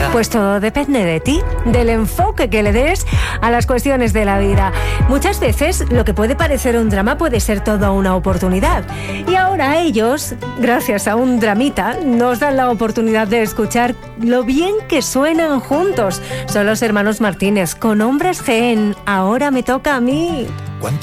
Pues todo depende de ti, del enfoque que le des a las cuestiones de la vida. Muchas veces lo que puede parecer un drama puede ser toda una oportunidad. Y ahora ellos, gracias a un dramita, nos dan la oportunidad de escuchar lo bien que suenan juntos. Son los hermanos Martínez con Hombres G en Ahora me toca a mí.